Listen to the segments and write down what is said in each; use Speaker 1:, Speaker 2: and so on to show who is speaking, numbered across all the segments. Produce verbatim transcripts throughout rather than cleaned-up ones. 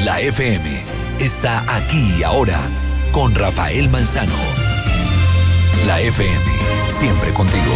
Speaker 1: La F M está aquí y ahora con Rafael Manzano. La F M, siempre contigo.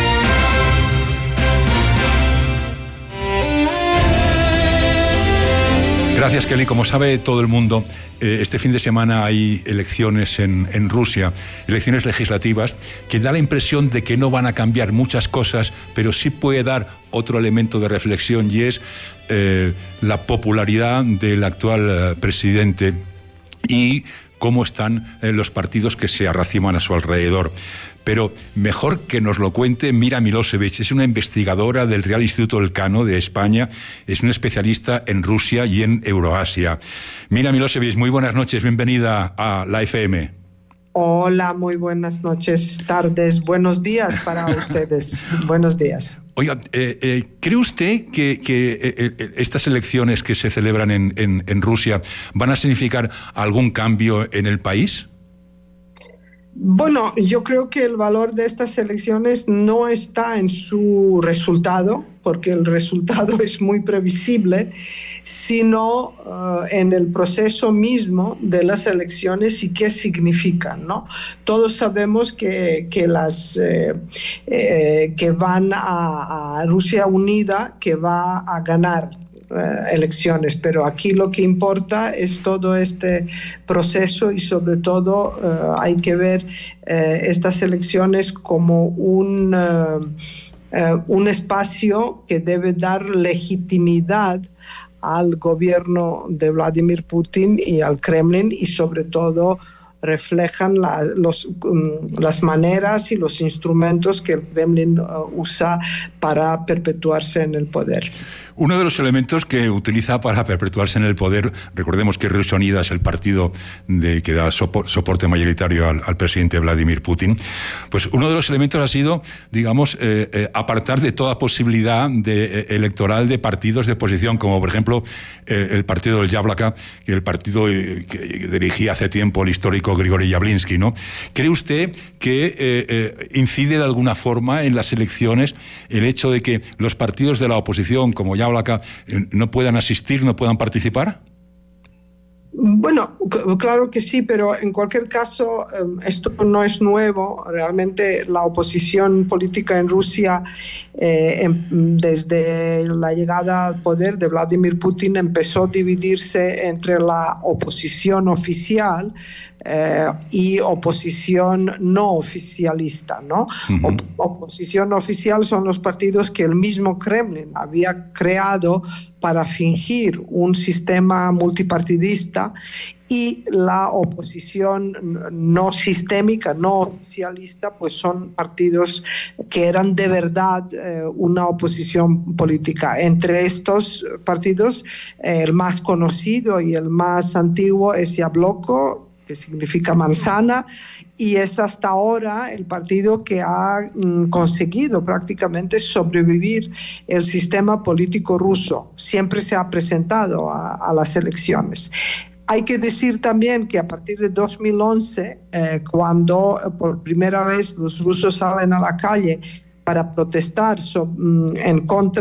Speaker 2: Gracias, Kelly. Como sabe todo el mundo, eh, este fin de semana hay elecciones en, en Rusia, elecciones legislativas, que da la impresión de que no van a cambiar muchas cosas, pero sí puede dar otro elemento de reflexión, y es eh, la popularidad del actual eh, presidente y cómo están eh, los partidos que se arraciman a su alrededor. Pero mejor que nos lo cuente Mira Milosevic. Es una investigadora del Real Instituto Elcano de España, es una especialista en Rusia y en Euroasia. Mira Milosevic, muy buenas noches, bienvenida a la F M.
Speaker 3: Hola, muy buenas noches, tardes, buenos días para ustedes. Buenos días.
Speaker 2: Oiga, eh, eh, ¿cree usted que, que eh, estas elecciones que se celebran en, en, en Rusia van a significar algún cambio en el país?
Speaker 3: Bueno, yo creo que el valor de estas elecciones no está en su resultado, porque el resultado es muy previsible, sino uh, en el proceso mismo de las elecciones y qué significan, ¿no? Todos sabemos que, que las eh, eh, que van a, a Rusia unida, que va a ganar Uh, elecciones, pero aquí lo que importa es todo este proceso y sobre todo uh, hay que ver uh, estas elecciones como un, uh, uh, un espacio que debe dar legitimidad al gobierno de Vladimir Putin y al Kremlin, y sobre todo reflejan la, los, um, las maneras y los instrumentos que el Kremlin uh, usa para perpetuarse en el poder.
Speaker 2: Uno de los elementos que utiliza para perpetuarse en el poder, recordemos que Rusia Unida es el partido de, que da sopor, soporte mayoritario al, al presidente Vladimir Putin, pues uno de los elementos ha sido, digamos, eh, eh, apartar de toda posibilidad de, eh, electoral de partidos de oposición, como por ejemplo eh, el partido del Yablaka, que el partido eh, que dirigía hace tiempo el histórico Grigori Yavlinsky, ¿no? ¿Cree usted que eh, eh, incide de alguna forma en las elecciones el hecho de que los partidos de la oposición, como ya Yablaka, no puedan asistir, no puedan participar?
Speaker 3: Bueno, claro que sí, pero en cualquier caso esto no es nuevo. Realmente la oposición política en Rusia eh, desde la llegada al poder de Vladimir Putin empezó a dividirse entre la oposición oficial Eh, y oposición no oficialista, ¿no? Uh-huh. Op- oposición oficial son los partidos que el mismo Kremlin había creado para fingir un sistema multipartidista, y la oposición no sistémica, no oficialista, pues son partidos que eran de verdad eh, una oposición política. Entre estos partidos, eh, el más conocido y el más antiguo es Yabloko, que significa manzana, y es hasta ahora el partido que ha mm, conseguido prácticamente sobrevivir el sistema político ruso. Siempre se ha presentado a, a las elecciones. Hay que decir también que a partir de dos mil once, eh, cuando por primera vez los rusos salen a la calle para protestar so, mm, en contra